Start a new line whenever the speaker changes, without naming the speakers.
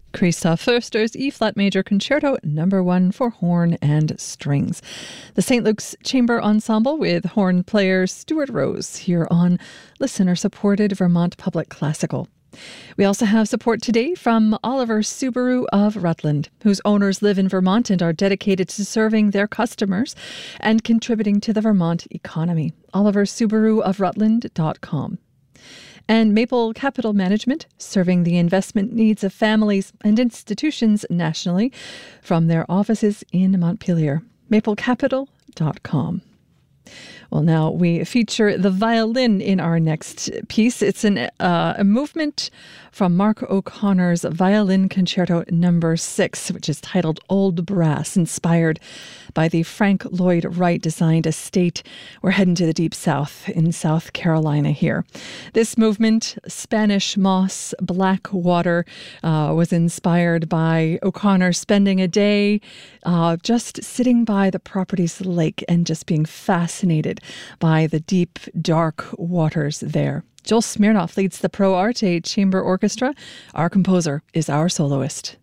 Christoph Foerster's E-flat major concerto number 1 for horn and strings. The St. Luke's Chamber Ensemble with horn player Stuart Rose here on listener-supported Vermont Public Classical. We also have support today from Oliver Subaru of Rutland, whose owners live in Vermont and are dedicated to serving their customers and contributing to the Vermont economy. oliversubaruofrutland.com. And Maple Capital Management, serving the investment needs of families and institutions nationally from their offices in Montpelier. maplecapital.com. Well, now we feature the violin in our next piece. It's a movement from Mark O'Connor's Violin Concerto number 6, which is titled Old Brass, inspired by the Frank Lloyd Wright designed estate. We're heading to the Deep South in South Carolina here. This movement, Spanish Moss, Black Water, was inspired by O'Connor spending a day just sitting by the property's lake and just being fascinated by the deep, dark waters there. Joel Smirnoff leads the Pro Arte Chamber Orchestra. Our composer is our soloist.